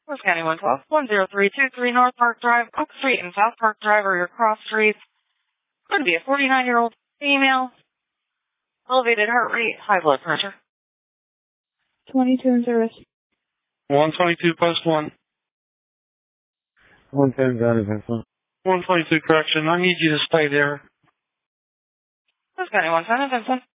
Coast County 112, 10323 North Park Drive, Oak Street and South Park Drive are your cross streets. Could be a 49-year-old female. Elevated heart rate, high blood pressure. 22 in service. 122 post 1. 110 got it, Vincent. 122 correction. I need you to stay there. Coast County 110, Vincent.